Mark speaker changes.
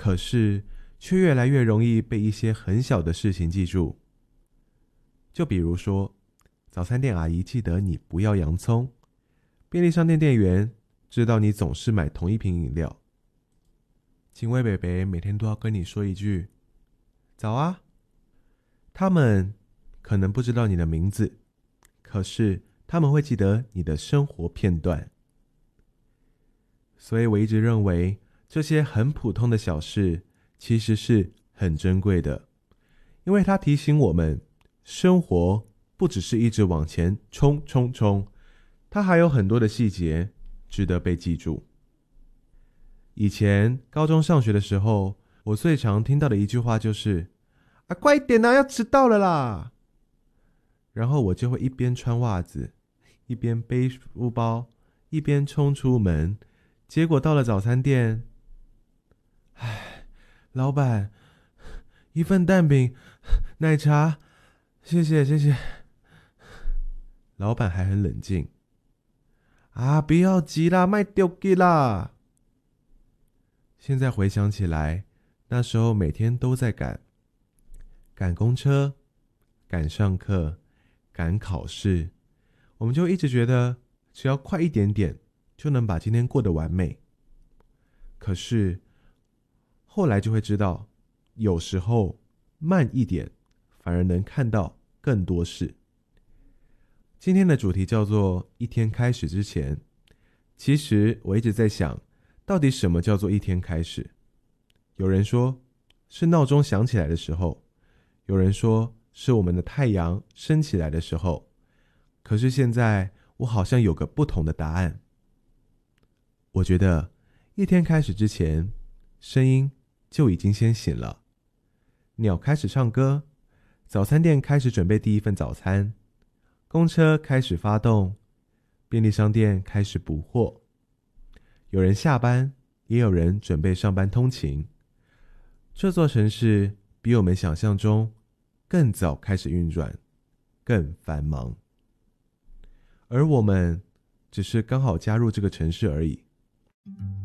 Speaker 1: 可是却越来越容易被一些很小的事情记住。就比如说，早餐店阿姨记得你不要洋葱，便利商店店员知道你总是买同一瓶饮料，警卫北北每天都要跟你说一句早啊。他们可能不知道你的名字，可是他们会记得你的生活片段。所以我一直认为这些很普通的小事其实是很珍贵的，因为它提醒我们生活不只是一直往前冲冲冲，它还有很多的细节值得被记住。以前高中上学的时候，我最常听到的一句话就是快一点啊，要迟到了啦。然后我就会一边穿袜子，一边背书包，一边冲出门。结果到了早餐店，老板，一份蛋饼，奶茶，谢谢谢谢。老板还很冷静，不要急啦，卖丢给啦。现在回想起来，那时候每天都在赶公车，赶上课，赶考试，我们就一直觉得只要快一点点就能把今天过得完美。可是后来就会知道，有时候慢一点反而能看到更多事。今天的主题叫做一天开始之前。其实我一直在想，到底什么叫做一天开始？有人说是闹钟响起来的时候，有人说是我们的太阳升起来的时候，可是现在我好像有个不同的答案。我觉得一天开始之前，声音就已经先醒了。鸟开始唱歌，早餐店开始准备第一份早餐，公车开始发动，便利商店开始补货。有人下班，也有人准备上班通勤。这座城市比我们想象中更早开始运转，更繁忙。而我们只是刚好加入这个城市而已。